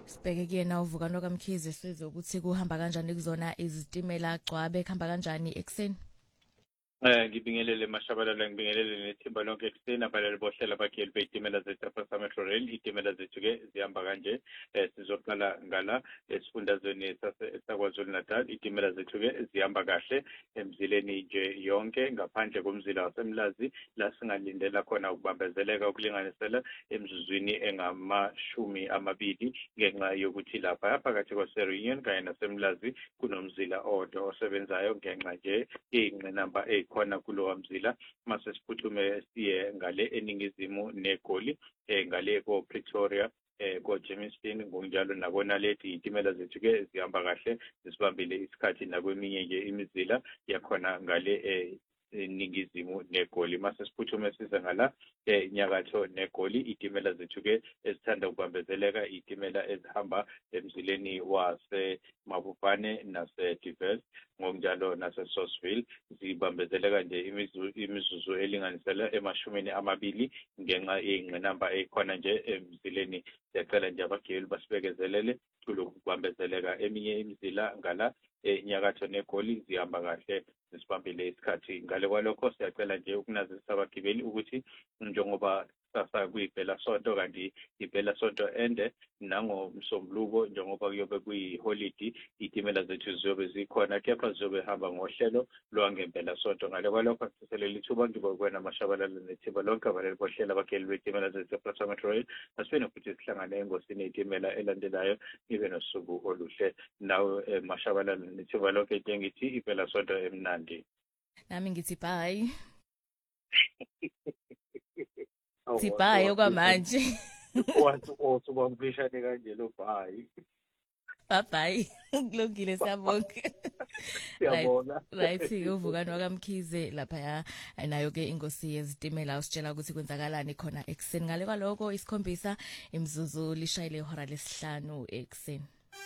Sibheke kuyena uVukani kaMkhize sizwe ukuthi kuhamba kanjani kuzona izitimela gcwabe kuhamba kanjani ekseni. Ngibingelele Mashabalala ngibingelele nethimba lonke ekuseni abalali bohlela bakheli beyitimela zethu apha Metro Rail. Itimela zethu ke zihamba kanje sizoqala ngala esifundazweni saKwaZulu Natal. Itimela zethu ke zihamba kahle emzileni nje yonke ngaphandle komzila waseMlazi la singalindela khona ukubambezeleka ukulinganisela emzuzwini engama-20 ngenxa yokuthi lapha phakathi kwaseReunion kanye naseMlazi kunomzila owodwa osebenzayo ngenxa nje ingqinamba khona kulowa mzila mase siphuthume siye ngale eningizimu neGoli ngale ko Pretoria ko Germiston ngokunjalo nakonalethi itimela zethu ke zihamba kahle sibambile isikhathi nakweminye nje imizila yakhona ngale eningizimu neGoli mase siphuthume size ngala nyakatho neGoli itimela zethu ke ezithanda ukubambezeleka itimela ezihamba emzileni wase Mabopane nase Tivers ngokunjalo nase Sosville zibambezeleka nje imizuzu elinganisela ema-20 ngenxa yengqinamba ekhona nje emzileni. Siyacela nje abagibeli basibekezelele kulokubambezeleka eminye imizila ngala enyakatho neGoli zihamba kahle sibambile isikhathi. Ngale kwalokho siyacela nje ukunazisa abagibeli ukuthi njengoba sasa kuyiphela sonto kanti iphela sonto ende nangomsombuluko njengoba kuyobe kuyiholiday itimela zethu ziyobe zikhona kepha ziyobe hamba ngohlelo lwangempela sonto. Ngale kwalokho siselela ithuba ngibokwena Mashabalala nethimba lonke abalali bohlela abakheli betimela zethu apha Metro Rail asifuna ukuthi sihlangane engosini itimela elandelayo ibe nosuku oluhle nawe Mashabalala nethimba lonke ngithi iphela sonto emnandi. Nami ngithi bye. Bye okwamanje. Wathi ubambishane kanje lo bye. Bye. Kulungile siyabonga. Siyabonga. Right uVukani kaMkhize lapha nayo ke ingosi yezitimela usitshela ukuthi kwenzakalani khona ekseni. Ngale kwaloko isikhombisa imzuzu lishayile ihora lesihlanu ekseni.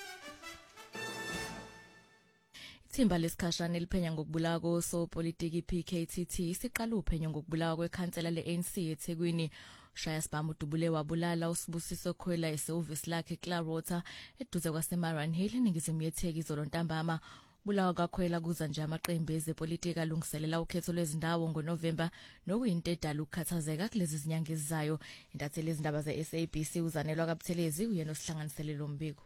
Ithimba lesikhashana eliphenya ngokubulawa kosopolitiki PKTT siqala uphenyo ngokubulawa kwekhansela le-ANC eThekwini. Shaya Sibama udubule wabulala uSibusiso Khwela esehhovisi lakhe eClarwater eduze kwaseMarran Hill eningizimu yeThekwini izolo ntambama. Bulawa kaKhwela kuza nje amaqembu ezepolitiki alungiselela ukhetho lwezindawo ngoNovemba nokuyinto edala ukukhathazeka kulezi zinyanga ezizayo. Intatheli izindaba ze-SABC uzanelwa kaButhelezi uyena osihlanganisele lo mbiko.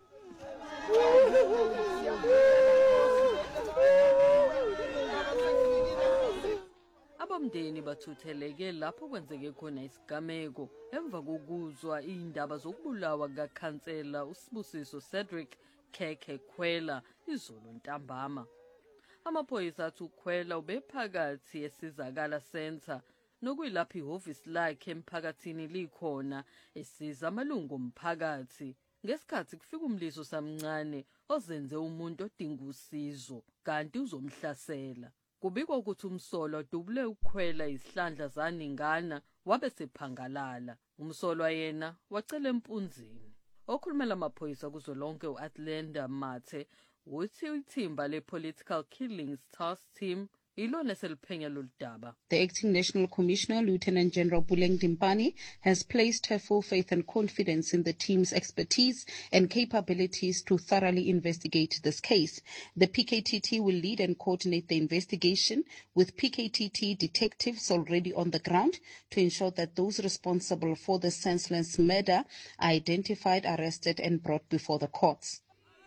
Abamdeni bathutheleke lapho kwenzeke khona isigameko emva kokuzwa indaba zokubulawa kakhansela uSibusiso Cedric Khekhe Khwela izolo ntambama. Amaphoyisa athi uKhwela ubephakathi esizakala center nokuyilapha ihhovisi lakhe emphakathini likhona esiza amalungu omphakathi ngesikhathi kufika umliso samncane ozenze umuntu odinga usizo kanti uzomhlasela. Kubikwa ukuthi umsolwa dubule uKhwela izihlandla zaningana wabe sephangalala. Umsolwa yena wacela empunzini. Okhulumela amaphoyisa kuzolonke uAtlenda Mathe uthi ithimba le-Political Killings Task Team ilona seliphenya loludaba. The Acting National Commissioner, Lieutenant General Buleng Dimpani, has placed her full faith and confidence in the team's expertise and capabilities to thoroughly investigate this case. The PKTT will lead and coordinate the investigation with PKTT detectives already on the ground to ensure that those responsible for the senseless murder are identified, arrested and brought before the courts.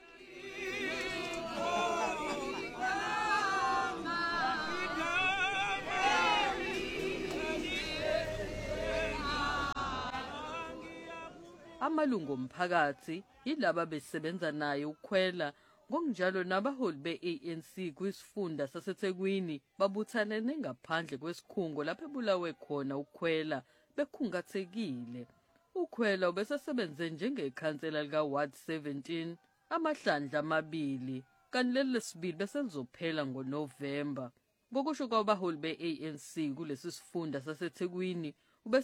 Amalungu omphakathi yilaba besebenza naye uKhwela ngokunjalo nabaholi be-ANC kwisifunda saseThekwini babuthanene ngaphandle kwesikhungo lapho ebulawe khona uKhwela bekhungathekile. uKhwela ubesesebenze njengekhansela lika-Ward 17 amahlandla amabili kanti leli lesibili beselizophela ngoNovemba. Ngokusho kwabaholi be-ANC kulesi sifunda saseThekwini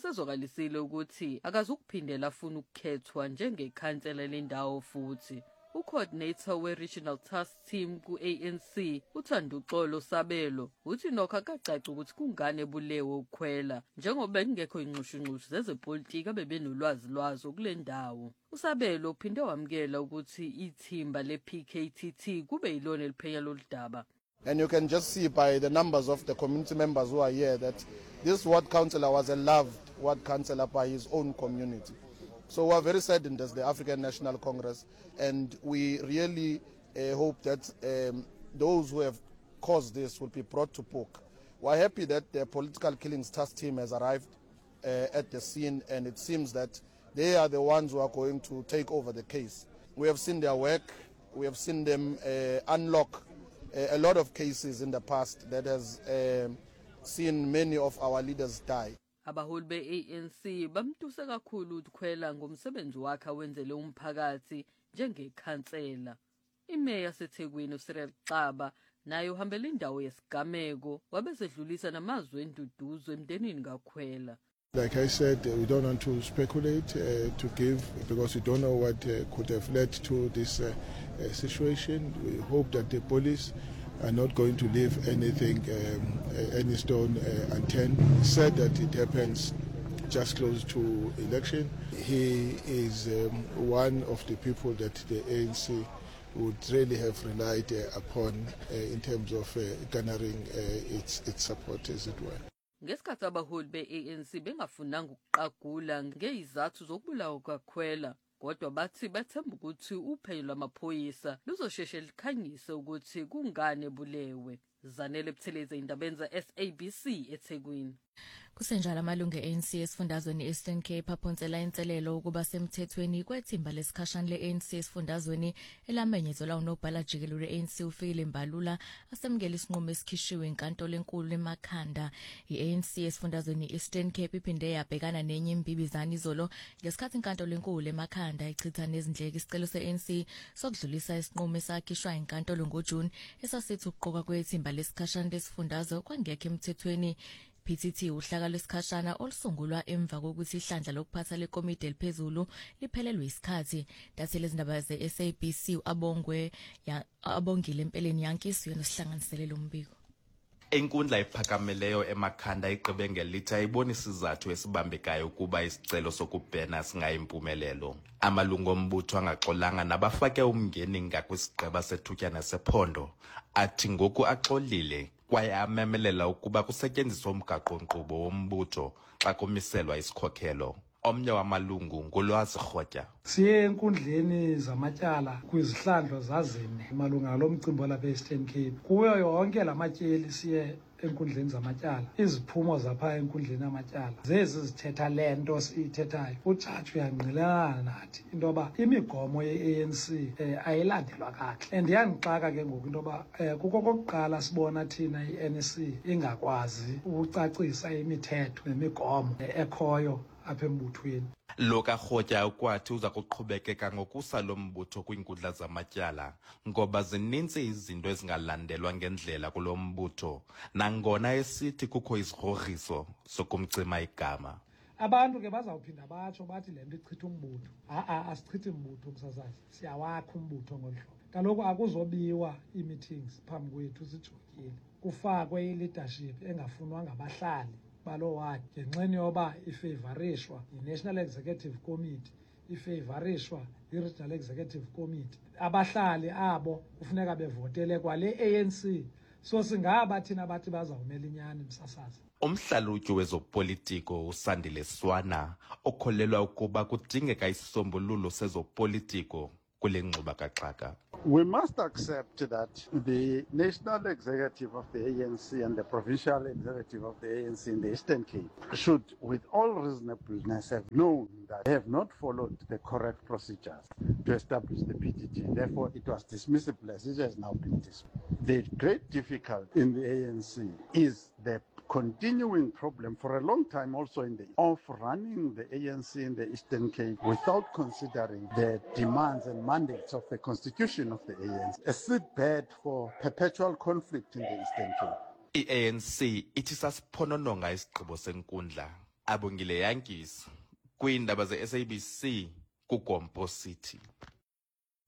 ubesezwakalisile ukuthi akazukuphindela afuna ukukhethwa njengekhansela lendawo futhi. ucoordinator we-Regional Task Team ku-ANC uThando Xolo Sabelo uthi nokho akacaci ukuthi kungane ebulewe uKhwela njengoba kungekho inxushunxushu zezepolitiki abebenolwazi lwazo kule ndawo. uSabelo uphinde wamukela ukuthi ithimba le-PKTT kube yilona eliphenya lolu daba. And you can just see by the numbers of the community members who are here that this ward councillor was a loved ward councillor by his own community. So we are very saddened as the African National Congress, and we really hope that those who have caused this will be brought to book. We are happy that the Political Killings Task Team has arrived at the scene, and it seems that they are the ones who are going to take over the case. We have seen their work, we have seen them unlock a lot of cases in the past that has seen many of our leaders die. Abaholi be-ANC bamtusa kakhulu uKhwela ngomsebenzi wakhe awenzele umphakathi njengekhansela. Imeya yaseThekwini uCyril Xaba naye uhambela indawo yesigameko wabesedlulisa namazwi enduduzo emndenini kaKhwela. Like I said, we don't want to speculate to give because we don't know what could have led to this situation. We hope that the police are not going to leave anything, any stone unturned. He said that it happens just close to election. He is one of the people that the ANC would really have relied upon in terms of garnering its support, as it were. Ngesikhathi abaholi be-ANC bengafunanga ukuqagula ngezizathu zokubulawa kaKhwela, kodwa bathi bathemba ukuthi uphenyo lwamaphoyisa luzosheshe likhanyise ukuthi kungane ebulewe. Zanele Buthelezi, indaba SABC eThekwini. Kusenjalo amalungu e-ANC esifundazweni Eastern Cape aphonsela inselelo ukuba semthethweni kwethimba lesikhashana le-ANC esifundazweni elamenyezelwa unobhala jikelele le-ANC uFikile Mbalula asemukela isinqumo esikhishwe inkantolo enkulu eMakhanda. I-ANC esifundazweni Eastern Cape iphinde yabhekana nenye imbibizana izolo ngesikhathi inkantolo enkulu eMakhanda ichitha nezindleko isicelo se-ANC sokudlulisa isinqumo esakhishwa inkantolo ngoJune esasithi ukuqoka kwethimba lesikhashana lesifundazwe kwangekho emthethweni. PTT uhlaka lesikhashana olusungulwa emva kokuthi ihlandla lokuphatha lekomiti eliphezulu liphelelwe isikhathi. Dathele izindaba ze-SABC abongile empeleni yankiswe nesihlanganisele lombiko. Enkundla ephakameleyo eMakhanda igqibe ngelithi ayibona isizathu esibambekayo ukuba isicelo sokubhena singayimpumelelo. Amalungu ombutho angaxolanga nabafake umngeni ngakwisigqeba sethutyana sephondo athi ngoku axolile kwaye amemelela ukuba kusetyenziswa umgaqo-nkqubo wombutho xa komiselwa isikhokhelo. Omnye wamalungu nguLwazi Rhotya. Siye enkundleni zamatyala kwizihlandlo zazine malunga lomcimbi walapha e-Eastern Cape. Kuyo yonke lamatyeli siye enkundleni zamatyala, iziphumo zapha enkundleni yamatyala zezi zithetha le nto siyithethayo. Ujaji uyangqilelana nathi into yoba imigomo ye-ANC ayilandelwa kakuhle, and yandixaka ke ngoku into yoba kuko kokuqala sibona thina i-NEC ingakwazi ukucacisa imithetho nemigomo ekhoyo apha embuthweni. Lo kaRhotya ukwathi uza kuqhubekeka ngokusa lo mbutho kwiinkundla zamatyala ngoba zininzi izinto ezingalandelwa ngendlela kulo mbutho nangona esithi kukho isigrogriso sokumcima igama. Abantu ke bazawuphinda batsho bathi le nto ichitha umbutho. Asichithi umbutho msasazi, siyawakha umbutho ngolu hlobo. Kaloku akuzobiwa ii-meetings phambi kwethu sijongile, kufakwe i-leadership engafunwa ngabahlali balo wadi ngenxeni yoba ifevorishwa yi-National Executive Committee, ifevorishwa yi-Regional Executive Committee. Abahlali abo kufuneka bevotele kwale ANC, so singaba thina bathi bazawumela inyani msasazi. Umhlalutyi wezopolitiko uSandile Swana okholelwa ukuba kudingeka isisombululo sezopolitiko kule ngxuba kaxaka. We must accept that the national executive of the ANC and the provincial executive of the ANC in the Eastern Cape should, with all reasonableness, have known that they have not followed the correct procedures to establish the PTT. Therefore, it was dismissible as it has now been dismissed. The great difficulty in the ANC is the continuing problem for a long time also of running the ANC in the Eastern Cape without considering the demands and mandates of the constitution of the ANC, a seedbed for perpetual conflict in the Eastern Cape. I-ANC ithi sasiphonononga isigqibo senkundla. Abongile yankisi kwiindaba ze-SABC kuGompo City.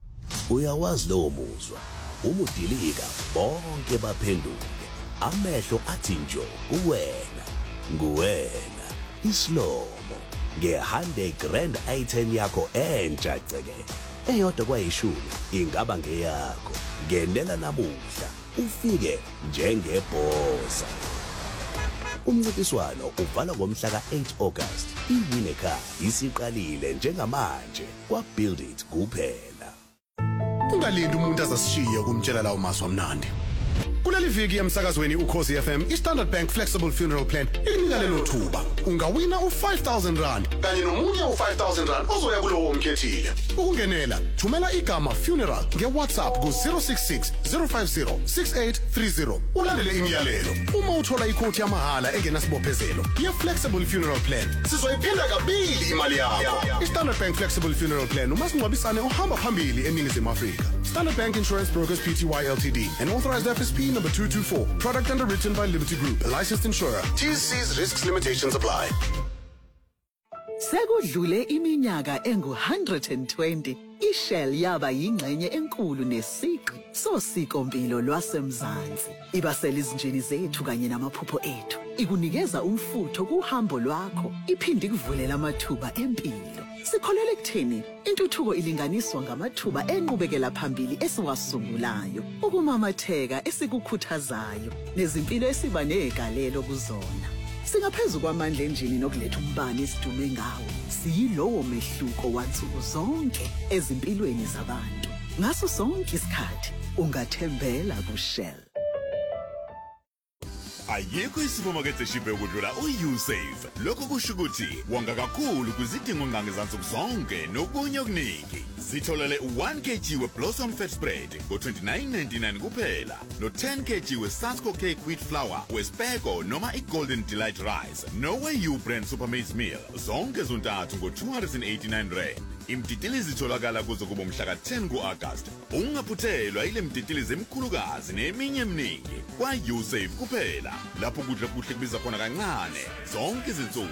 Uyawazi lowo muzwa. Umudilika bonke baphenduke. Amehlo athi njo kuwena. Nguwena. Islomo. Nge100 grand item yakho entsha ceke. Eyodwa kwayishumi ingaba ngeyakho. Ngenela namuhla ufike njengebhosa. Umncintiswano uvala ngomhla ka8 August. Iwineka isiqalile njengamanje kwa Build It kuphela. Ungalindi umuntu azasishiya kumtshela lawo mazwi amnandi. Kuleli viki emsakazweni uKhosi FM, iStandard Bank Flexible Funeral Plan inika lelo thuba. Ungawina u5,000 rand kanye nomunye u5,000 rand ozoya kulowo omkhethile. Ukungenela, thumela igama funeral ngeWhatsApp ku066 050 6830. Ulandele imiyalelo. Uma uthola ikhoti yamahala engenasibophezelo, ye-Flexible Funeral Plan, sizoyiphinda kabili imali yakho. iStandard Bank Flexible Funeral Plan umasingcwabisane ohamba phambili eNingizimu Afrika. Standard Bank Insurance Brokers Pty Ltd, an authorized FSP number 224. Product underwritten by Liberty Group, a licensed insurer. TC's risks limitations apply. Sekudlule iminyaka engu120, iShell yaba yingxenye enkulu nesiqi sosikompilo lwasemzansi. Ibasela izinjini zethu kanye namaphupho ethu. Ikunikeza umfutho kuhambo lwakho, iphindi kuvulela amathuba empilo. Sikholele ekutheni intuthuko ilinganiswa ngamathuba enqubekela phambili esiwasungulayo, ukumamatheka esikukhuthazayo, nezimpilo esiba negalelo kuzona. Singaphezulu kwamandla enjini nokuletha umbani isidume ngawo. Siyilowo mehluko wansuku zonke ezimpilweni zabantu. Ngaso sonke isikhathi ungathembela kuShell. Ayikho isifumakethe eshiphe ukudlula uYouSave. Lokho kusho ukuthi wonga kakhulu kwizidingo ngangezansuku zonke nokunye okuningi. Sitholele u1 kg weBlossom Fat Spread ngo29.99 kuphela, no10 kg weSasco Cake Wheat Flour, weSpeko noma iGolden Delight Rice, nowe-U Brand Supermaize Meal, zonke zontathu ngo289 rand. Imtitilizi itholakala kuzo kuba mhla ka10 kuAugust. Ungaphuthelwa ile mtitilizi emkhulukazi neminye eminingi kwaYouSave kuphela, lapho kudla kuhle kubiza khona kancane zonke izinsuku.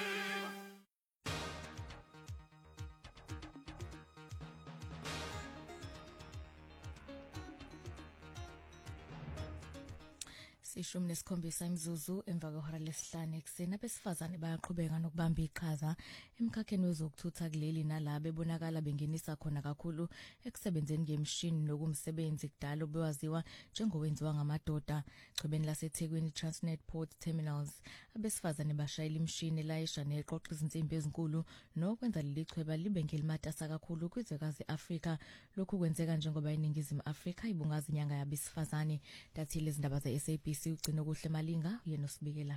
Ishumi nesikhombisa imzuzu emva kwehora lesihlanu ekseni. Abesifazane bayaqhubeka nokubamba iqhaza emkhakheni wezokuthutha kuleli nalabo ebonakala bengenisa khona kakhulu ekusebenzeni ngemishini nokumsebenzi kudala obewaziwa njengowenziwa ngamadoda. Chwebeni laseThekwini Transnet Port Terminals, abesifazane bashayela imishini elayisha neqoqa izinsimbi ezinkulu nokwenza leli chweba libe ngelimatasa kakhulu kwizwekazi Afrika. Lokhu kwenzeka njengoba iNingizimu Afrika ibungaza inyanga yabesifazane. Dathile izindaba ze-SABC ugcina kuhle Malinga yena osibikelayo.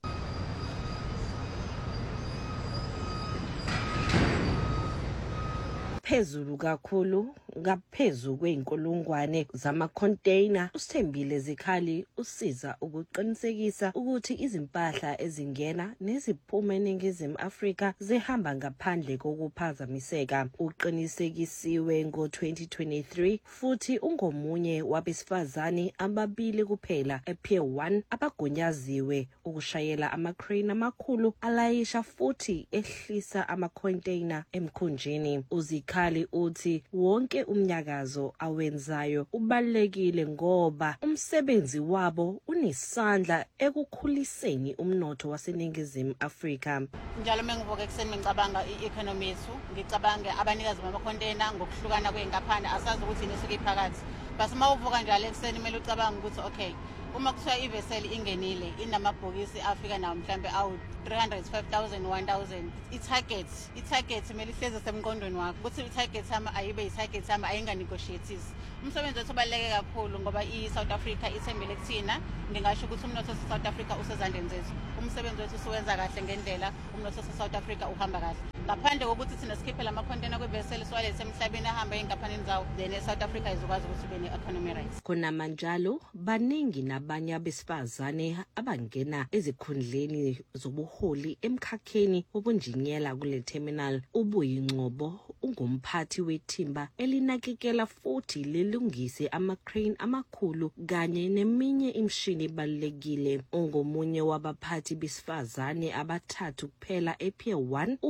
Phezulu kakhulu ngaphezulu kweinkulungwane zama-container. uSithembile Zikhali usiza ukuqinisekisa ukuthi izimpahla ezingena neziphuma eNingizimu Afrika zihamba ngaphandle kokuphazamiseka. Uqinisekisiwe ngo-2023 futhi ungomunye wabesifazane ababili kuphela ePier 1 abagunyaziwe ukushayela ama-crane amakhulu alayisha futhi ehlisa ama-container emkhunjini. Zikhali uthi wonke umnyakazo awenzayo ubalekile ngoba umsebenzi wabo unisandla ekukhuliseni umnotho waseNingizimu Afrika. Njalo mengivuka ekseni ngicabanga i-economy yethu, ngicabange abanikazi bama-container ngokuhlukana kweinkampani, asazi ukuthi nisuke iphakathi. Base mawuvuka njalo ekseni kumele ucabange ukuthi okay, uma kuthiwa iveseli ingenile inamabhokisi afika nawo mhlambe awu 305,000 1000, i-target kumele ihleze semqondweni wakho ukuthi i-target yami ayibe i-target yami ayinganegotiates. Umsebenzi wethu ubaluleke kakhulu ngoba i-South Africa ithembele kuthina. Ngingasho ukuthi umnotho wase-South Africa usezandleni zethu. Umsebenzi wethu usuwenza kahle ngendlela, umnotho wase-South Africa uhamba kahle. Ngaphandle kokuthi thina sikhiphela ama-container kwiveseli siwalethe emhlabeni ahamba ey'nkampanini zawo, then e-South Africa izokwazi ukuthi ibe ne-economy rights. Khona manjalo baningi nabanye abesifazane abangena ezikhundleni zobuholi emkhakheni wobunjiniyela kule terminal. uBuyingcobo ungumphathi wethimba elinakekela futhi lilungise ama-crane amakhulu kanye neminye imishini ebalulekile. Ungomunye wabaphathi besifazane abathathu kuphela ePier 1 uthi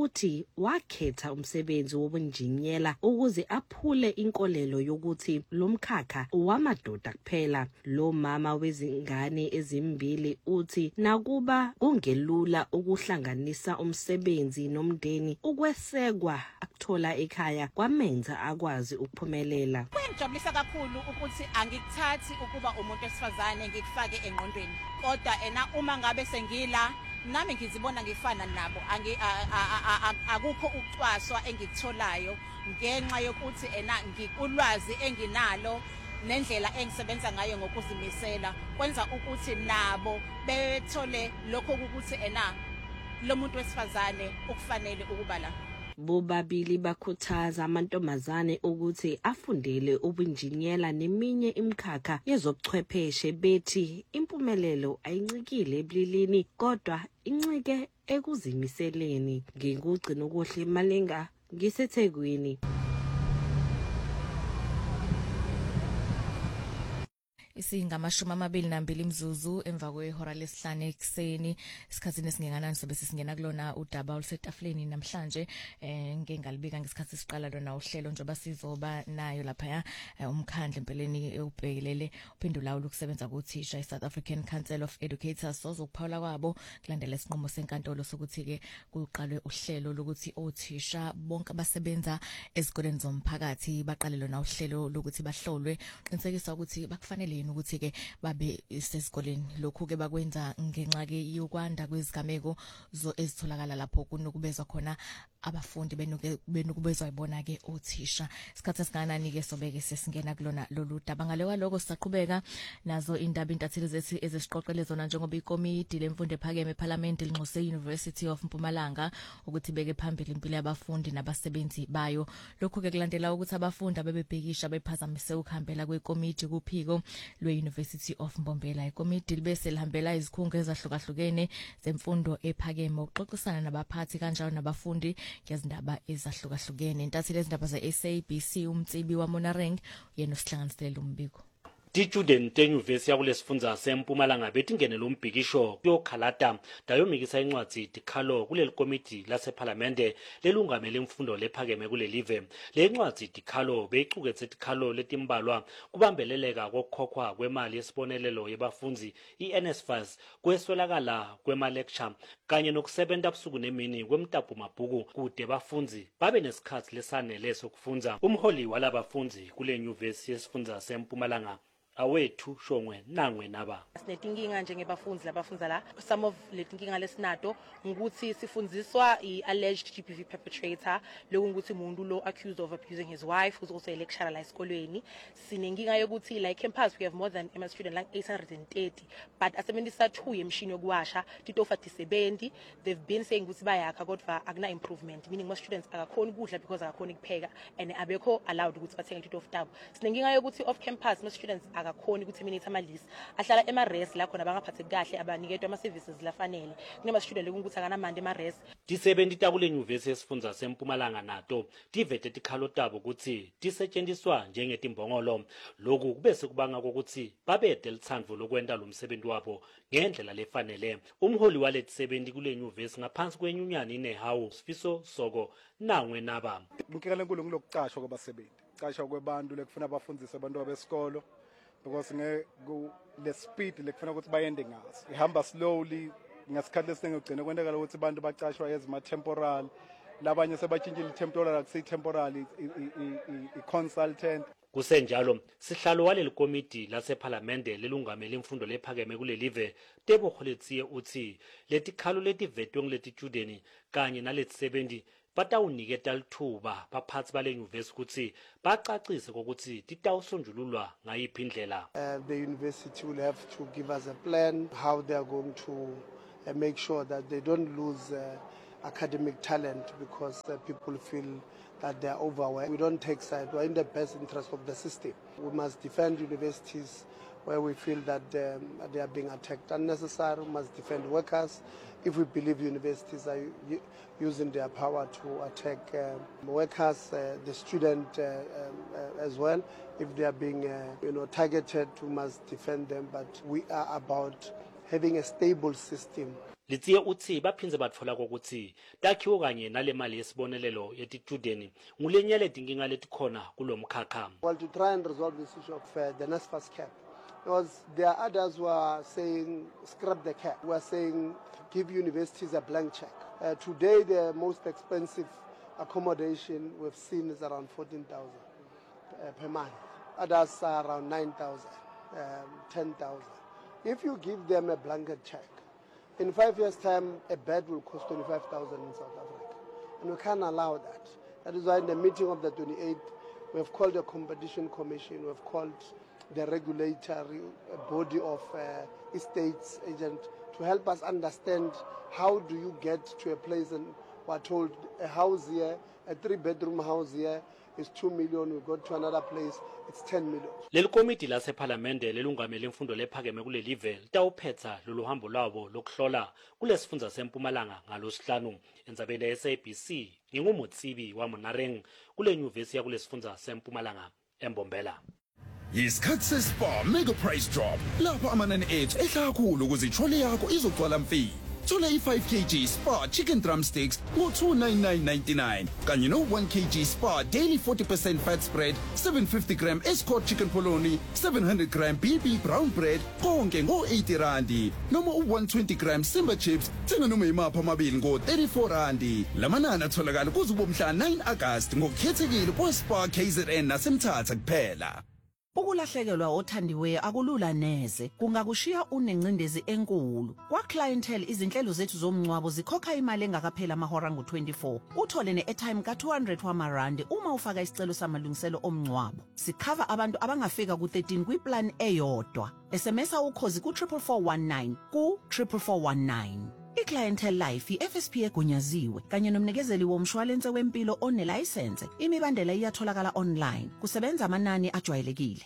wakhetha umsebenzi wobunjiniyela ukuze aphule inkolelo yokuthi lo mkhakha wamadoda kuphela. Lo mama wezingane ezimbili uthi nakuba kungelula ukuhlanganisa umsebenzi nomndeni, ukwesekwa akuthola ekhaya kwamenza akwazi ukuphumelela. Kuyangijabulisa kakhulu ukuthi angikuthathi ukuba umuntu wesifazane ngikufake engqondweni, kodwa uma ngabe sengila nami ngizibona ngifana nabo. Akukho ukucwaswa engikutholayo ngenxa yokuthi ulwazi enginalo nendlela engisebenza ngayo ngokuzimisela kwenza ukuthi nabo bethole lokho ukuthi lo muntu wesifazane ukufanele ukuba la. Bobabili bakhuthaza amantombazane ukuthi afundele ubunjiniyela neminye imikhakha yezobuchwepheshe, bethi impumelelo ayincikile ebulilini kodwa incike ekuzimiseleni. Ngingugcina ukuhle Malinga, ngiseThekwini. Isingamashumi 22 imzuzu emva kwehora lesihlanu ekseni. Isikhathini esingenganani sobe sisingena kulona udaba olusetafuleni namhlanje. Ngengalibika ngesikhathi siqala lona uhlelo njengoba sizoba nayo lapha umkhandle empeleni ubhekelele uphendulayo ukusebenza kuthisha iSouth African Council of Educators sozokuphawula kwabo kulandela isinqumo senkantolo sokuthi ke kuqalwe uhlelo lokuthi othisha bonke abasebenza ezikoleni zomphakathi baqale lona uhlelo lokuthi bahlolwe qinisekisa ukuthi bakufanele ukuthi ke babe sesikoleni. Lokhu ke bakwenza ngenxa ke yokwanda kwezigameko ezitholakala lapho kunokubezwa khona abafundi benukubezwa ibona ke othisha. Isikhathi esinganani ke sobeke sesingena kulona lolu daba. Ngale kwaloko sisaqhubeka nazo indaba intatheli zethu ezisiqoqele zona njengoba ikomiti lemfundo ephakeme eParliament linxuse University of Mpumalanga ukuthi beke phambili impilo yabafundi nabasebenzi bayo. Lokhu ke kulandela ukuthi abafundi abebebhekisha bephazamise ukuhambela kwekomiti kuphiko lwe-University of Mbombela. Ikomiti libese lihambela izikhungo ezahlukahlukene zemfundo ephakeme ukuxoxisana nabaphathi kanjalo nabafundi ngezindaba ezahlukahlukene. Intatheli ezindaba ze-SABC umtsibi wa Monareng yena usihlanganisela umbiko. Student enyuvesi yakulesifundza seMpumalanga betingene lo mbhikisho yokhalata dayomikisa incwadi dikhalo kuleli komiti laseParliamente lelungamele imfundo lephakeme kulelive. Le ncwadi dikhalo beyiqukethe dikhalo letimbalwa kubambeleleka kokukhokhwa kwemali yesibonelelo yebafundzi iNSFAS, kweswelakala kwema-lecture kanye nokusebenza busuku nemini kwemtapu mabhuku kude bafundzi babe nesikhathi lesanele sokufundza. Umholi walabafundzi kule nyuvesi yesifundza seMpumalanga awethu Shongwe Nangwe naba sinetinkinga njengebafundzi labafundza la. Some of letinkinga lesinato ukuthi sifundziswa i-alleged GBV perpetrator lokuthi umuntu lo accused of abusing his wife who's also a lecturer la esikolweni. Sinenkinga yokuthi like campus we have more than MS student like 830 but asebenzisa 2 yemshini yokuwasha titofa tisebenzi. They've been saying ukuthi bayakha kodwa akuna improvement, meaning most students akakhona ukudla because akakhona ukupheka and abekho allowed ukuthi bathenge titofa tabo. Sinenkinga yokuthi off campus most students akakhona ukuthi minute amalisi ahlala ema-res la khona bangaphatheki kahle abaniketwa ama-services lafanele. Kunema-student ukuthi akanamandi ema-res. Tisebenzi takule nyuvesi yesifundza seMpumalanga nato tivete tikhalo tabo ukuthi tisetshenziswa njengetimbongolo. Lokhu kubese kubanga kokuthi babede lithando lokwenta lo msebenzi wabo ngendlela lefanele. Umholi wale tisebenzi kule nyuvesi ngaphansi kwenyunyana inehawu Sifiso Soko Nangwe naba bukela lenkulu ngilokucashwa kwabasebenzi, cashwa kwebantu lekufuna abafundise abantu besikolo because le speed lekufuna ukuthi bayende ngaso ihamba slowly. Ngasikhathi lesingugcina kwendekala ukuthi abantu bacashwa ezima temporal, labanye sebachintshile temporal akusi temporal i-consultant. Kusenjalo sihlalo waleli komiti laseParliamente lelungamele imfundo lephakeme kulelive Tebo Kholetsiye uthi letikhalo letivetwe ngileti-student kanye naletisebenzi batawuniketa lithuba baphathi bale nyuvesi ukuthi bacacise kokuthi titawusonjululwa ngayiphi indlela. The university will have to give us a plan how they are going to make sure that they don't lose academic talent because people feel that they are overwhelmed. We don't take side. We are in the best interest of the system. We must defend universities where we feel that they are being attacked unnecessarily. We must defend workers if we believe universities are using their power to attack workers, the student as well. If they are being targeted, we must defend them. But we are about having a stable system. Lithiye uthi baphinze batfola ukuthi takhiwo kanye nale mali yesibonelelo yetitudeni ngulenyeleti inkinga letikhona kulomkhakha. Well, to try and resolve this issue of the NSFAS cap, because there are others who are saying scrap the cap. We are saying give universities a blank check. Today, the most expensive accommodation we've seen is around 14,000 per month. Others are around 9,000, 10,000. If you give them a blanket check, in 5 years' time, a bed will cost 25,000 in South Africa. And we can't allow that. That is why in the meeting of the 28th, we have called the Competition Commission, we have called the regulatory body of estates agent to help us understand how do you get to a place, and we're told a house here, a 3-bedroom house here is 2 million, we go to another place, it's 10 million. Leli komiti lase parliamente lelungamele imfundo lephakeme kule live litawuphetsa lolu hambo lwabo lokuhlola kulesifundza seMpumalanga ngalosihlanu endzabeni ye-SABC. Ngingumutsibi wa Monareng kule nyuvesi yakule sifundza seMpumalanga eMbombela. Yisikhathi seSpar Mega Price Drop. Lapha amanani ethu ehla kakhulu ukuze itrole yakho izogcwala mfi. Thola i5 kg Spar chicken drumsticks ngo299.99 kanye no1 kg Spar daily 40% fat spread 750 gram Escort chicken polony 700 gram BB brown bread konke ngo80 randi noma u120 gram Simba chips thenga noma imapha amabili ngo34 randi. Lamanani atholakala kuzubo mhla 9 August ngokukhethekile kwa-Spar KZN nasemthatha kuphela. Ukulahlekelwa othandiweyo akulula neze kungakushiya unencindezi enkulu. Kwa clientele izinhlelo zethu zomncwabo zikhokha imali engakaphela amahora ngo24. Uthole ne-airtime ka200 wamarandi uma ufaka isicelo samalungiselo omncwabo. Sikhava abantu abangafika ku13 kwiplan eyodwa. SMSa ukhozi ku44419 ku44419. I-Clientele Life i-FSP egunyaziwe kanye nomnikezeli womshwalense wempilo onelicense. Imibandela iyatholakala online. Kusebenza amanani ajwayelekile.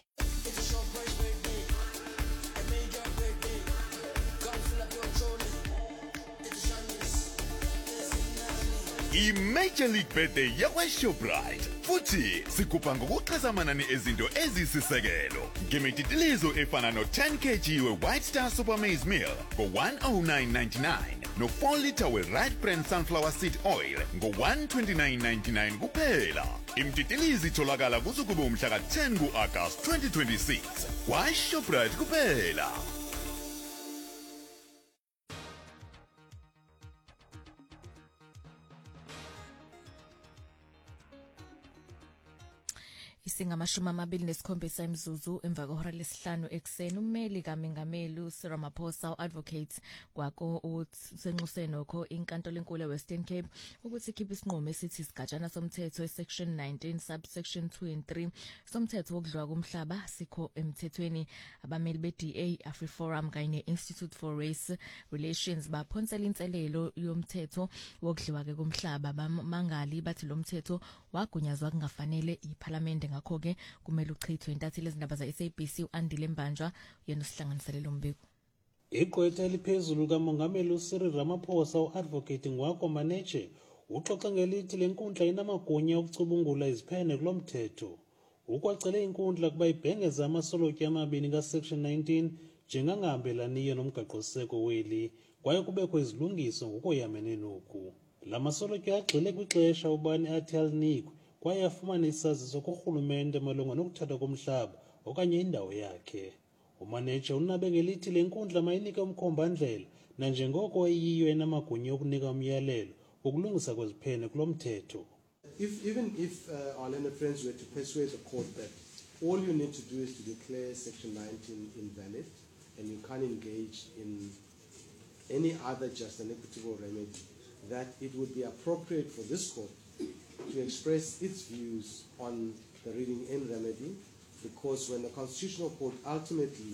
I-Major League Birthday yakwa-Shoprite futhi sikhupha ngokuxhasa amanani ezinto ezisisekelo ngemititilizo efana no-10 kg we-White Star Super Maize Meal ngo-109.99 no-4 litre we-Right Brand Sunflower Seed Oil ngo-129.99 kuphela. Imtitilizi itholakala kusukuba umhla ka-10 ku-August 2026 kwa-Shoprite kuphela. Singamashumi-27 imzuzu emva kwehora lesihlanu ekuseni. Ummeli kaMengameli uCyril Ramaphosa u-advocate kwako usenxusenokho inkantolo enkulu eWestern Cape ukuthi ikhiphe isinqumo esithi isigatshana somthetho section 19 subsection 2 and 3 somthetho wokudliwa komhlaba sikho emthethweni. Abameli be-DA AfriForum kanye ne-Institute for Race Relations baphonsela inselelo yomthetho wokudliwa ke komhlaba. Bamangali bathi lo mthetho wagunyazwa kungafanele iParliament ngakho-ke kumele uchithwe. Intatheli ezindaba za-SABC u-Andile Mbanjwa yena usihlanganisele lo mbiko. Igqwetha eliphezulu kaMongameli uCyril Ramaphosa u-advocate Ngwako Maneche uxoxa ngelithi le nkundla inamagunya okucubungula iziphene kulo mthetho. Ukwacele inkundla kuba ibhengeza amasolotya amabini ka-section 19 njengangahambelaniyo nomgaqo-siseko weli kwaye kubekho izilungiso ngokoyamene noku. La masolotya agxile kwixesha ubani athi alinikwe kwaye afumane isaziso kurhulumente malunga nokuthatha komhlaba okanye indawo yakhe. Umaneja unabe ngelithi le nkundla mayinike umkhombandlela nanjengoko iyiyo enamagunya okunika umyalelo wokulungisa kweziphene kulo mthetho. Even if our learned friends were to persuade the court that all you need to do is to declare section 19 invalid and you can't engage in any other just and equitable remedy, that it would be appropriate for this court to express its views on the reading in remedy, because when the Constitutional Court ultimately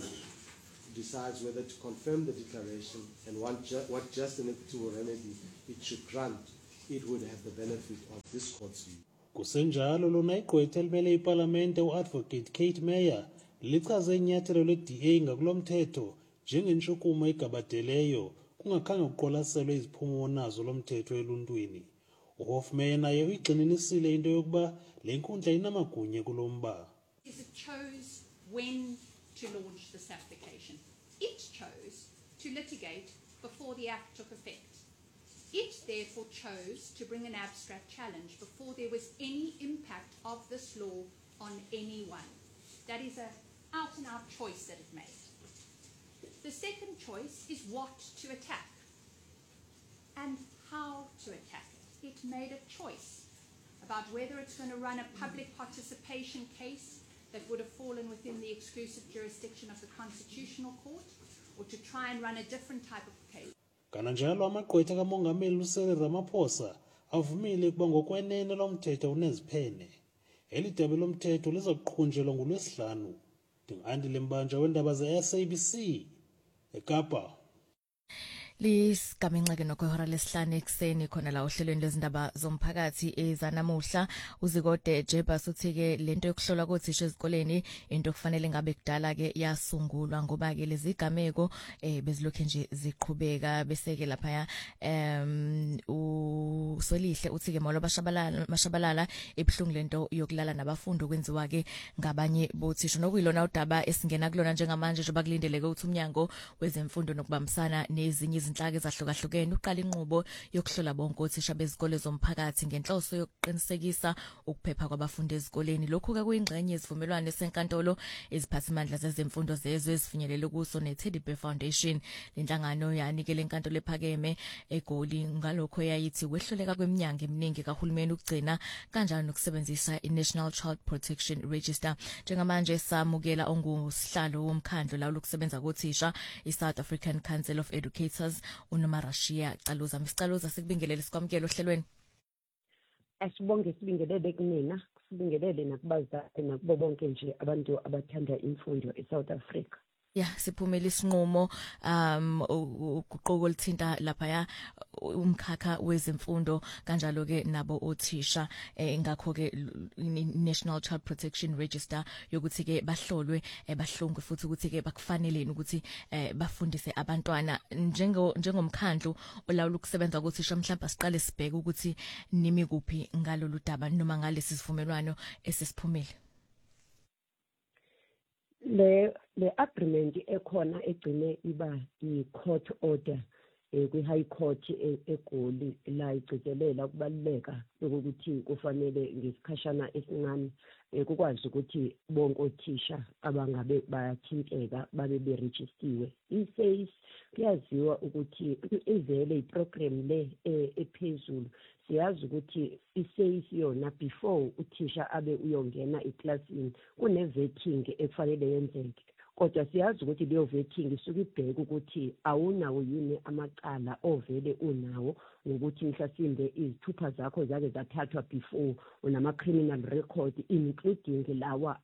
decides whether to confirm the declaration and what just and equitable remedy it should grant, it would have the benefit of this court's view. Kusenjalo lona igqwetha elimele iParliamente u-advocate Kate Meyer lichaze inyathelo le-DA ngakulo mthetho njengentshukumo egabadeleyo kungakhange kuqwalaselwe iziphumo nazo lo mthetho eluntwini. uHofmeyer naye uyigxininisile into yokuba le nkundla inamagunya kulo mba. It chose when to launch this application. It chose to litigate before the Act took effect. It therefore chose to bring an abstract challenge before there was any impact of this law on anyone. That is an out-and-out choice that it made. The second choice is what to attack and how to attack it. It made a choice about whether it's going to run a public participation case that would have fallen within the exclusive jurisdiction of the Constitutional Court, or to try and run a different type of case. Kananjalo amagqwetha kamongameli uCyril Ramaphosa avumile ukuba ngokwenene lomthetho uneziphene. Elidebe lomthetho lizoqhunjelwa ngolwesihlanu. Ndingandile Mbanja wendaba ze-SABC eKapa. Lisigaminxeke nokwehora lesihlanu ekseni khona la ohlelweni lezindaba zomphakathi ezanamuhla. Uzikode Jebas uthi-ke lento yokuhlola kothisha ezikoleni into kufanele ngabe kudala ke yasungulwa ngoba ke lezi gameko bezilokhu nje ziqhubeka bese-ke lapha uSolihle uthi-ke molo bashabalala ebhlungu lento yokulala nabafundi okwenziwa ke ngabanye bothisha nokuyilona udaba esingena kulona njengamanje njengoba kulindeleke ukuthi umnyango wezemfundo nokubambisana nezinye izinhlaka ezahlukahlukene uqala inqubo yokuhlola bonke othisha bezikole zomphakathi ngenhloso yokuqinisekisa ukuphepha kwabafundi ezikoleni. Lokhu ke kuyingxenye yezivumelwano senkantolo eziphathimandla zezemfundo zezwe ezifinyelela kuso neTeddy Bear Foundation. Lenhlangano yanikele enkantolo ephakeme eGoli ngalokho yayithi kwehluleka kweminyango eminingi kahulumeni ukugcina kanjalo nokusebenzisa iNational Child Protection Register. Njengamanje samukela ongusihlalo womkhandlu la ukusebenza kothisha iSouth African Council of Educators uNomarashia Caluza. Msicaluza sikubingelele sikwamukela ohlelweni. Asibonge sibingelele kumina, sibingelele nakubazali nakubo bonke nje abantu abathanda imfundo eSouth Africa. Siphumela isinqumo uguquko lithinta lapha umkhakha wezemfundo kanjalo ke nabo othisha ngakho ke National Child Protection Register yokuthi ke bahlolwe bahlungwe futhi ukuthi ke bakufaneleni ukuthi bafundise abantwana njengomkhandlu olawula ukusebenza kothisha. Mhlawumbe siqale sibheke ukuthi nimi kuphi ngalolu daba noma ngalesi sivumelwano esisiphumile. Le agreement ekhona egcine iba i-court order kwi-high court eGoli la igcizelela ukubaluleka ukuthi kufanele ngesikhashana esincane kukwazi ukuthi bonke othisha abangabe bayathinteka babe beregistiwe. I-SACE kuyaziwa ukuthi ivele iprogram le ephezulu. Siyazi ukuthi i-SACE yona before uthisha abe uyongena eklasini kune-vetting ekufanele yenzeke. Kodwa siyazi ukuthi leyo vetting isuke ibheka ukuthi awunawo yini amacala ovele unawo ngokuthi mhlasimbe izithupha zakho zake zathathwa before unama-criminal record including lawa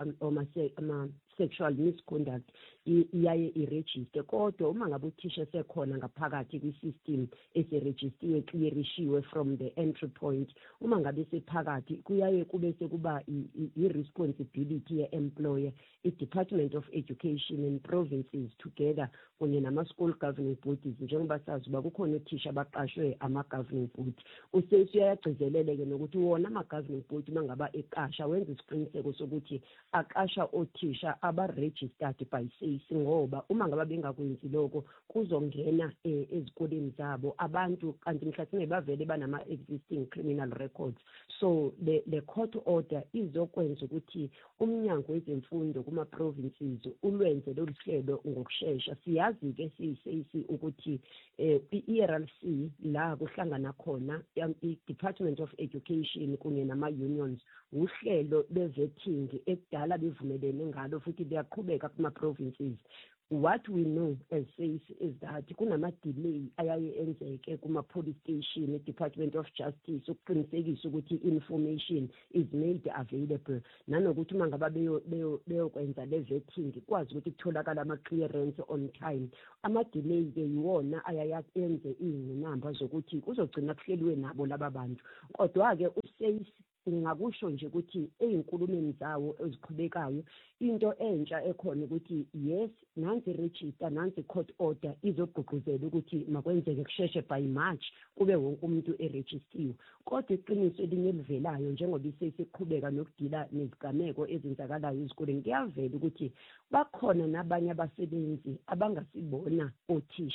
sexual misconduct iyaye iregister. Kodwa uma ngabe uthisha sekhona ngaphakathi kwi-system eseregistiwe clearishiwe from the entry point, uma ngabe sephakathi kuyaye kube sekuba i-responsibility ye-employer, i-Department of Education and provinces together kunye nama-school governing bodies njengoba sazi uba kukhona uthisha abaqashwe ama-governing body. USACE uyagcizelele-ke nokuthi wona ama-governing body uma ngaba eqasha wenza isiqiniseko sokuthi aqasha othisha aba-registered by SACE ngoba uma ngaba bengakwenzi lokho kuzongena ezikoleni zabo abantu kanti mhlasimbe bavele banama-existing criminal records. So the court order izokwenza ukuthi umnyango wezemfundo kuma-provinces ulwenze lolu hlelo ngokushesha. Siyazi-ke siyi-SACE ukuthi i-ERLC la kuhlangana khona i-Department of Education kunye nama-unions uhlelo le-vetting ekudala bevumelene ngalo futhi liyaqhubeka kuma-provinces. What we know as SACE is that kunama-delay ayaye enzeke kuma-police station, Department of Justice ukuqinisekisa ukuthi information is made available nanokuthi uma ngaba beyokwenza le-vetting kwazi ukuthi kutholakala ama-clearance on time. Ama-delay-ke yiwona ayaye enze iy'ngqinamba zokuthi kuzogcina kuhleliwe nabo laba bantu. Kodwa-ke uSACE ngakusho nje ukuthi ey'nkulumeni zawo eziqhubekayo into entsha ekhona ukuthi yes nansi register nansi court order izogqugquzela ukuthi makwenzeke kusheshe by March kube wonke umuntu eregistiwe. Kodwa iqiniso elinye elivelayo njengoba iseqhubeka nokudila nezigameko ezenzakalayo ezikoleni kuyavela ukuthi bakhona nabanye abasebenzi abangasibona othisha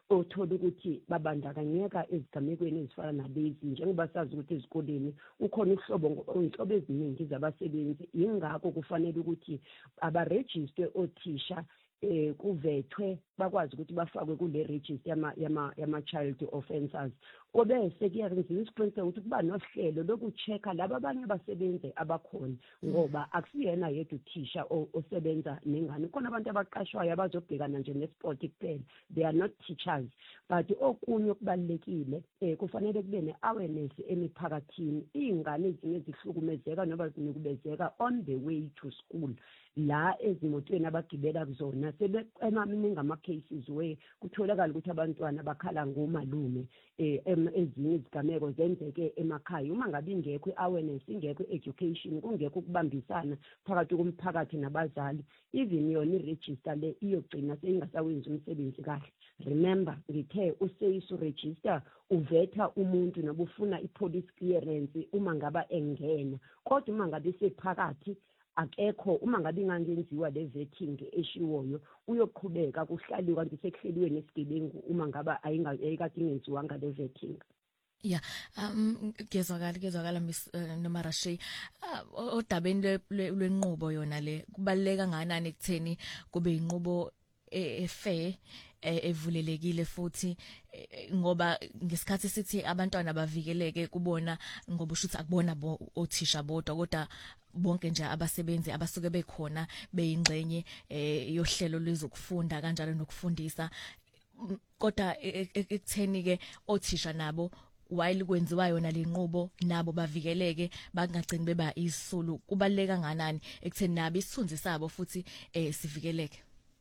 othola ukuthi babandakanyeka ezigamekweni ezifana nalezi njengoba sazi ukuthi ezikoleni ukhona inhlobo eziningi zabasebenzi ingakho kufanele ukuthi abarejistwe othisha kuvethwe bakwazi ukuthi bafakwe kule register yama child offenders obese kuyayenziwa isiqiniseko ukuthi kuba nohlelo lokuchecka laba abanye abasebenzi abakhona ngoba akusiyena yedwa uthisha osebenza nengane khona abantu abaqashwayo abazobhekana nje nesport kuphela they are not teachers but okunye okubalekile kufanele kube neawareness emiphakathini ingane ezinye zihlukumezeka noba zinikubezeka on the way to school la ezimotweni abagibela kuzona sebemaningi ama-cases we kutholakala ukuthi abantwana bakhala ngomalume ezinye izigameko zenzeke emakhaya uma ngabe ingekho i-awareness ingekho i-education kungekho ukubambisana phakathi komphakathi nabazali even yona i-register le iyogcina seyingasawenzi umsebenzi kahle remember ngithe uregister uvetha umuntu noba ufuna i-police clearance uma ngaba engena kodwa uma ngabe sephakathi akekho uma ngabe ingangenziwa le vetting eshiwoyo uyoqhubeka kuhlaliwe kanti sekuhleliwe nesigebengu uma ngaba ayikade ingenziwanga le vetting. Yeah, kezwakala Miss Nomarashi odabeni lwenqubo yona le kubaleka nganani ekutheni kube inqubo efair evulelekile futhi ngoba ngesikhathi sithi abantwana bavikeleke kubona ngoba ushuthi akubona othisha bodwa kodwa bonke nje abasebenzi abasuke bekhona beyingxenye yohlelo lwezokufunda kanjalo nokufundisa kodwa ekutheni ke othisha nabo while kwenziwa yona lenqubo nabo bavikeleke bangagcini beba isulu kubaleka nganani ekutheni nabo isithunzi sabo futhi sivikeleke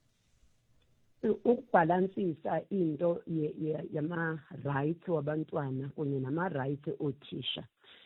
ukubalansisa into yama rights wabantwana kunye nama rights othisha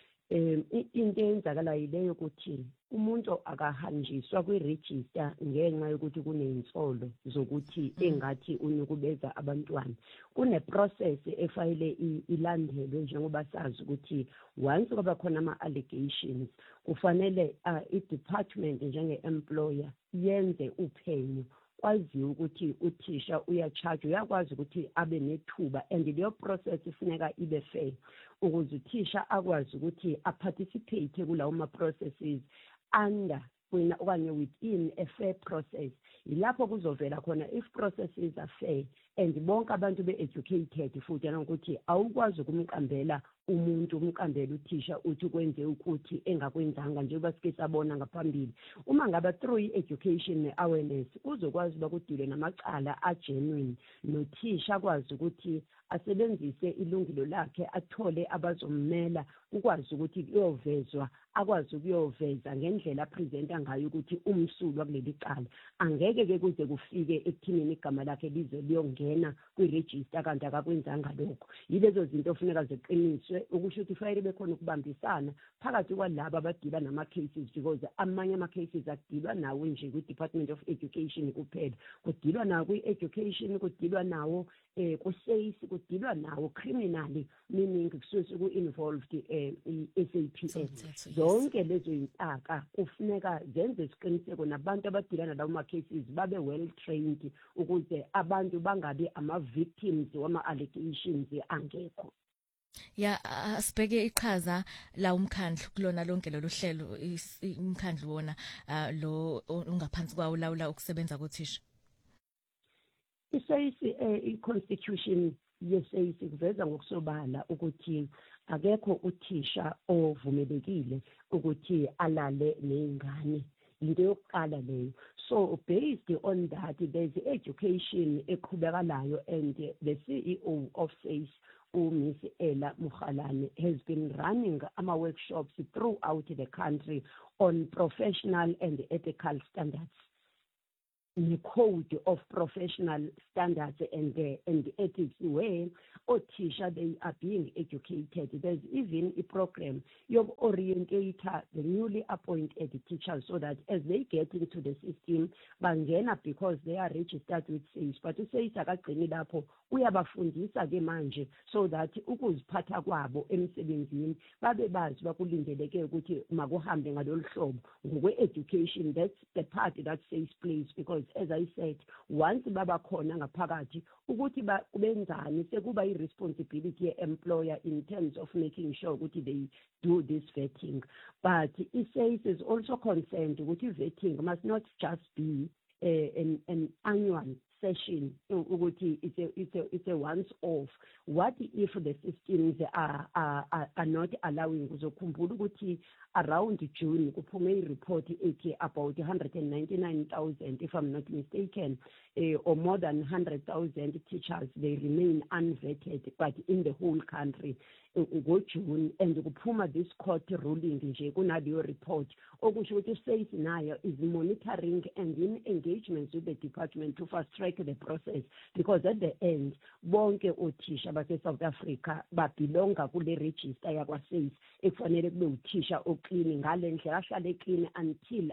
into eyenzakala yileyo ukuthi umuntu akahanjiswa kwi-register ngenxa yokuthi kuney'nsolo zokuthi engathi unikubeza abantwana kune-process efayile ilandelwe njengoba sazi ukuthi once kwaba khona ama-allegations kufanele i-department njenge-employer yenze uphenyo kwaziwa ukuthi uthisha uyacharge uyakwazi ukuthi abe nethuba and leyo process ifuneka ibe fair ukuze uthisha akwazi ukuthi aparticipate kulawo ma-processes under okanye within a fair process ilapho kuzovela khona if processes are fair and bonke abantu be-educated futhi anokuthi awukwazi ukumqambela umuntu umqambela uthisha uthi kwenze ukuthi engakwenzanga njengoba sike sabona ngaphambili uma ngaba through education ne-awareness uzokwazi uba kudile namacala agenuine nothisha akwazi ukuthi asebenzise ilungelo lakhe athole abazommela ukwazi ukuthi kuyovezwa akwazi ukuyoveza ngendlela apresenta ngayo ukuthi umsulwa kuleli cala angeke ke kuze kufike ekuthinini igama lakhe lize liyongena kwi-register kanti akakwenzanga lokho yilezo zinto ofuneka ziqiniswe ukusho ukuthi fanele bekhona ukubambisana phakathi kwalabo abadila nama-cases because amanye ama-cases akudilwa nawo nje kwi-Department of Education kuphela kudilwa nawo kwi-education kudilwa nawo ku-SACE kudilwa nawo criminally meaning kusuke ku-involved i-SAPS zonke lezo intaka kufuneka zenze isiqiniseko nabantu abadila nalawo ma-cases babe well trained ukuze abantu bangabi ama-victims wama-allegations angekho. Ya asibheke iqhaza la umkhandlu kulona lonke lolu hlelo umkhandlu wona lo ungaphansi kwawo lawula ukusebenza kothisha. I-SACE i-constitution ye-SACE kuveza ngokusobala ukuthi akekho uthisha ovumelekile ukuthi alale nezingane into yokuqala leyo so based on that there's education eqhubekalayo and the CEO of SACE Miss Ella Mukhalane has been running workshops throughout the country on professional and ethical standards. The code of professional standards and ethics where othisha they are being educated. There's even a program you orientate the newly appointed teachers so that as they get into the system bangena because they are registered with SACE but SACE akagcini lapho uyabafundisa ke manje so that ukuziphatha kwabo emsebenzini babe bazi bakulindeleke ukuthi makuhambe ngalolu hlobo ngokwe education that's the part that SACE plays because because as I said, once baba khona ngaphakathi ukuthi benzani sekuba i-responsibility ye-employer in terms of making sure ukuthi they do this vetting. But SACE is also concerned ukuthi vetting must not just be an annual session ukuthi it's a once off. What if the systems are not allowing? Uzokhumbula ukuthi around June kuphume report ethi about 199,000 if I'm not mistaken, or more than 100,000 teachers they remain unvetted, but in the whole country go June, and kuphuma this court ruling nje kunaleyo report okusho ukuthi SACE nayo is monitoring and in engagements with the department to fast track the process, because at the end bonke othisha base South Africa babelonga kule register yakwa SACE ekufanele kube uthisha oclean ngale ndlela ahlale clean until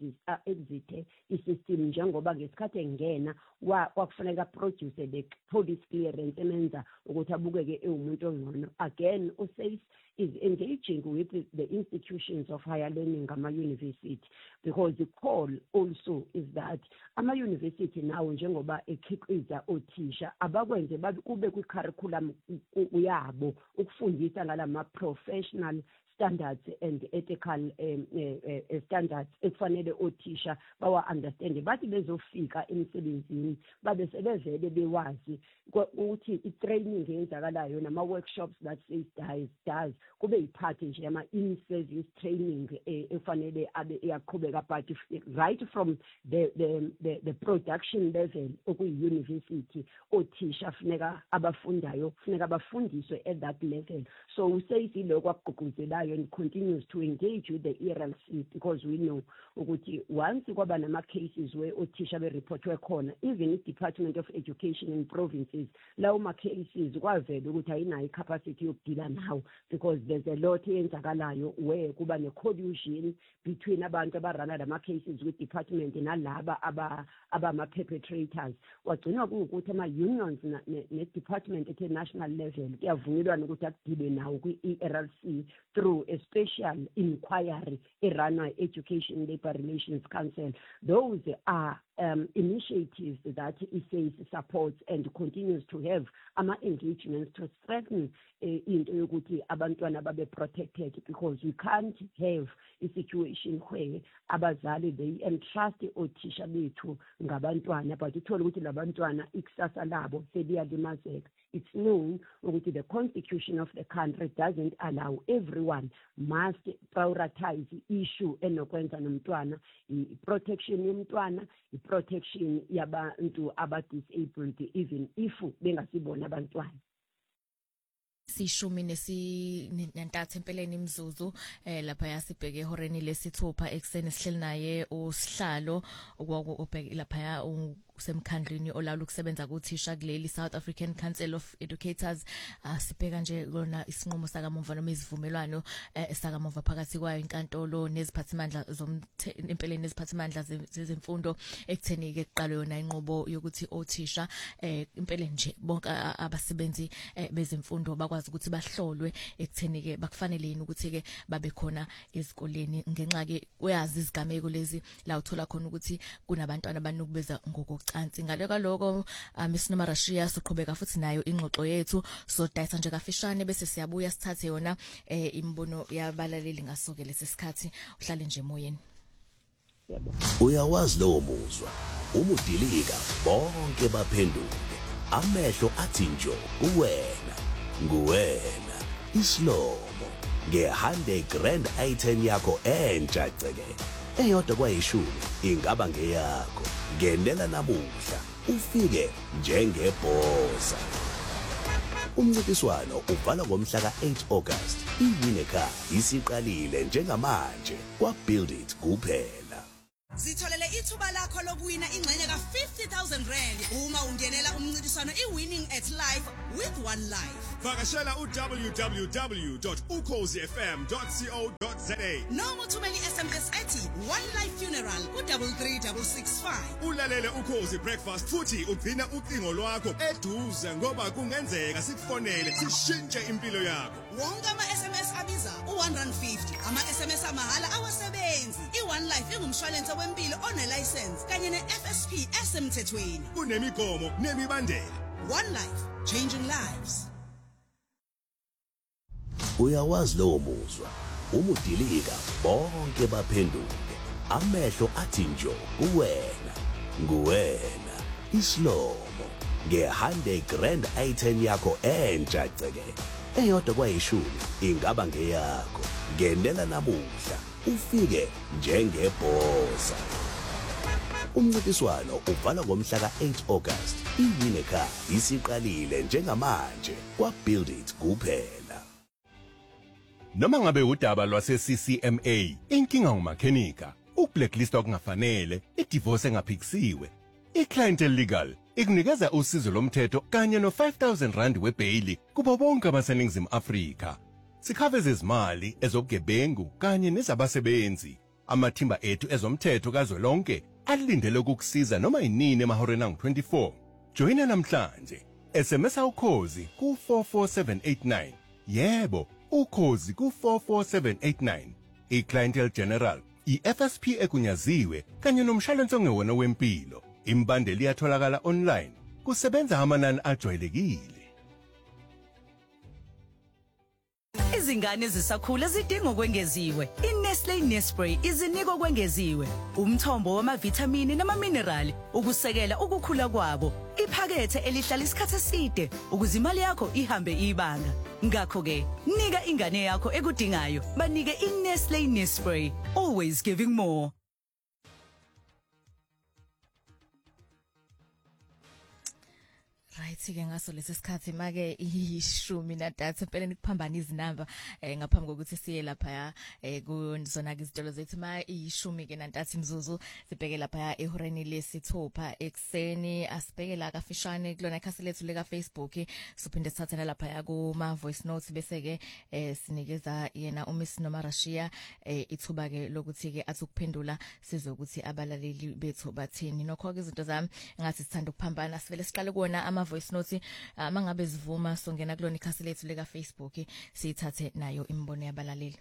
exit isystem, njengoba ngesikhathi engena wakufanele produce the police clearance emenza ukuthi abukeke umuntu ongcono. Again, SACE is engaging with the institutions of higher learning ama-university, because the call also is that ama-university nawo njengoba ekhiqiza othisha abakwenze kube kwi-curriculum yabo ukufundisa ngalama-professional standards and ethical standards ekufanele othisha bawa-understande, bathi bezofika emsebenzini babe sebevele bewazi ukuthi i-training eyenzakalayo nama-workshops that SACE does kube yiphathi nje yama-in-service training efanele abe iyaqhubeka, but right from the production level okuyi-university othisha funeka abafundayo funeka bafundiswe at that level. So SACE lokho akugqugquzelayo and continues to engage with the ERLC, because we know ukuthi once kwaba nama-cases where othisha be-reportwe khona, even i-Department of Education in provinces lawo ma-cases kwavela ukuthi ayinayo i-capacity yokudila nawo, because there's a lot eyenzakalayo where kuba ne-collusion between abantu abarana lama-cases with department nalaba abama-perpetrators. Wagcina kuwukuthi ama-unions ne-department at a-national level kuyavunyelwana ukuthi akudilwe nawo kwi-ERLC through a special inquiry eranwa Education Labor Relations Council. Those are initiatives that SACE supports and continues to have engagements to strengthen into yokuthi abantwana babe protected, because we can't have a situation where abazali they entrust othisha bethu ngabantwana but uthole ukuthi labantwana ikusasa labo seliyalimazeka. It's known ukuthi the constitution of the country doesn't allow everyone must prioritize issue enokwenza nomntwana, protection yomntwana, protection yabantu aba-disabled even if bengasibona abantwana. Sishumi nentathu empeleni imzuzu lapha yasibheke ehoreni lesithupha ekseni sihleli naye usihlalo okwakubheke lapha usemkhandlini olawula ukusebenza kuthisha kuleli South African Council of Educators. Sibheka nje lona isinqumo sakamuva noma izivumelwano sakamuva phakathi kwayo inkantolo neziphathimandla empeleni neziphathimandla zezemfundo ekutheni ke kuqala yona inqubo yokuthi othisha impeleni nje bonke abasebenzi bezemfundo bakwazi ukuthi bahlolwe ekutheni ke bakufanele yini ukuthi ke babe khona ezikoleni, ngenxa ke uyazi izigameko lezi la uthola khona ukuthi kunabantwana abanukubeza ngokucansi. Ngale kwaloko Miss Nomarashia siqhubeka futhi nayo ingxoxo yethu, so dayisa nje kafishane bese siyabuya sithathe yona imbono yabalaleli ngasoke lesikhathi. Uhlale nje emoyeni. Uyawazi lo muzwa umudilika bonke baphenduke amehlo athi njo uwena nguwena islomo nge100 grand item yakho entsha ceke eyodwa kwayishumi ingaba ngeyakho. Ngendela namuhla ufike njengebhosa. Umncintiswano uvala ngomhla ka8 August. iWinneka isiqalile njengamanje kwa Build It kuphela. Zitholele ithuba lakho lokuwina ingxenye ka50,000 rand uma ungenela umncintiswano iWinning at Life with One Life. Vakashela www.ukhozifm.co.za noma uthumele SMS ethi One Life Funeral ku33665. Ulalele Ukhozi Breakfast futhi ugcina ucingo lwakho eduze ngoba kungenzeka sikufonele sishintshe impilo yakho. Wonke ama-SMS abiza u-R150, ama-SMS amahala awasebenzi. I-One Life ingumshwalense wempilo onelayisensi kanye ne-FSP esemthethweni. Kunemigomo nemibandela. One Life, changing lives. Uyawazi lowo muzwa, umudilika bonke baphenduke, amehlo athi njo kuwena, nguwena, islomo, nge-100 grand item yakho entsha ceke, eyodwa kwayishumi ingaba ngeyakho, ngenela namuhla, ufike njengebhosa. Umncintiswano uvala ngomhla ka-8 August, iWinecar isiqalile njengamanje kwa-Build It kuphela. Noma ngabe udaba lwase-CCMA, inkinga ngumakhenika, ukublacklist okungafanele, idivorce engaphikisiwe. I-Clientele Legal ikunikeza usizo lomthetho kanye no-5,000 rand webheyili kubo bonke abaseningizimu Afrika. Sikhave zezimali, ezobugebengu kanye nezabasebenzi. Amathimba ethu ezomthetho kazwelonke alindele ukukusiza noma inini emahoreni angu-24. Joyina namhlanje. SMS ukhozi ku-44789. Yebo, ukhozi ku-44789. I-Clientele General, i-FSP egunyaziwe kanye nomshwalense ongewona wempilo. Imbandeli iyatholakala online. Kusebenza amanani ajwayelekile. Izingane zisakhula zidinga okwengeziwe. iNestlé Nespray izinika okwengeziwe. Umthombo wamavithamini namaminerali ukusekela ukukhula kwabo. Iphakethe elihlala isikhathi eside ukuze imali yakho ihambe ibanga. Ngakho ke, nika ingane yakho ekudingayo. Banike iNestlé Nespray, always giving more. Right, ke ngaso lesikhathi make ishumi nadatha phela nikuphambana izinamba ngaphambi kokuthi siye lapha kuzona izitolo zethu ishumi ke nantathu imzuzu sibheke lapha ehoreni lesithupha ekseni asibheke la kafishane kulona ikhasi lethu leka Facebook siphinde sithathela lapha kuma voice notes bese ke sinikeza yena uMiss Noma Rashia ithuba ke lokuthi ke athukuphendula sizokuthi abalaleli bethu bathini nokho ke izinto zami ngathi sithanda ukuphambana sivele siqale kuona voice notes mangabe zivuma songena kulona ikhasi lethu leka Facebook sithathe nayo imbono yabalaleli.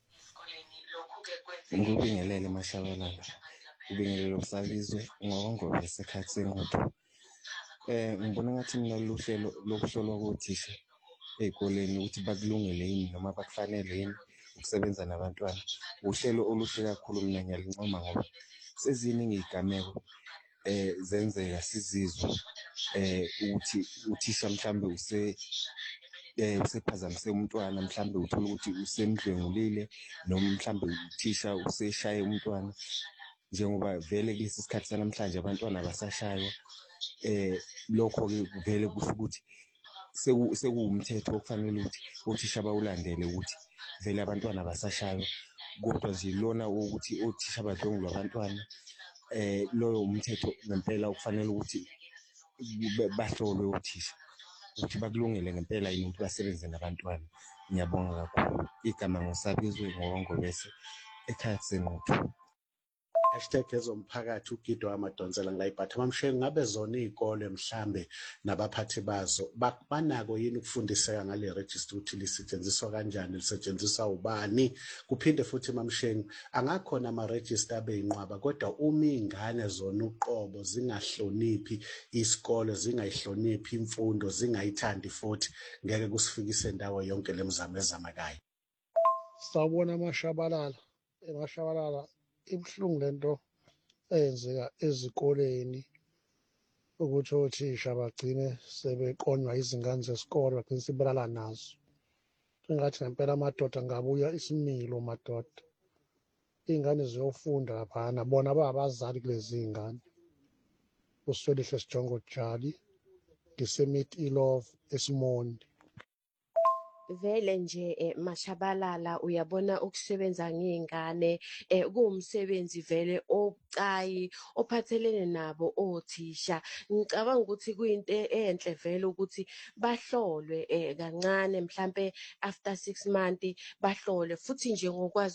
Ngibingelele mashabalala. Ngibingelele umsabizwe ngokongoma esikhathi senquthu. Ngibona ngathi mina luhlelo lokuhlolwa kothisha ezikoleni ukuthi bakulungele yini noma bakufanele yini ukusebenza nabantwana. Uhlelo oluhle kakhulu mina ngiyalincoma ngoba seziningi izigameko zenzeka sizizwe ukuthi uthisha mhlambe usephazamise umntwana mhlambe uthola ukuthi usemdlwengulile noma mhlambe uthisha useshaye umntwana njengoba vele kulesi sikhathi sanamhlanje abantwana basashaywa lokho ke vele kusho ukuthi sekuwumthetho okufanele ukuthi othisha bawulandele ukuthi vele abantwana basashaywa kodwa nje lona ukuthi othisha badlwengulwa abantwana loyo umthetho ngempela ukufanele ukuthi bahlolwe othisha ukuthi bakulungele ngempela yini ukuthi basebenze nabantwana. Ngiyabonga kakhulu. Igama ngosabizwe ngowongobese ekhaya senquthu. #ezomphakathi uGido Amadonsela ngiyayiphatha mamshe ngabe zona izikole mhlambe nabaphathi bazo banako yini ukufundiseka ngale register ukuthi lisetshenziswa kanjani lisetshenziswa ubani kuphinde futhi mamshe angakhona ama register abeyinqwaba kodwa uma ingane zona uqobo zingahloniphi isikole zingayihloniphi imfundo zingayithandi futhi ngeke kusifikise indawo yonke lemizamo ezamakayo. Sawubona mashabalala ibhlungu lento eyenzeka ezikoleni ukuthi othisha bagcine sebeqonywa izingane zesikole bagcine sibulala nazo. Engathi ngempela amadoda ngabuya isimilo madoda. Ingane ziyofunda lapha bona babazali kulezi ingane. Uswelihle Sijongo Jali ngisemit ilove eSimondi. Vele nje mashabalala uyabona ukusebenza ngezingane kuwumsebenzi vele obucayi ophathelene nabo othisha. Ngicabanga ukuthi kuyinto enhle vele ukuthi bahlolwe kancane mhlambe after 6 months bahlole futhi nje ngokwazi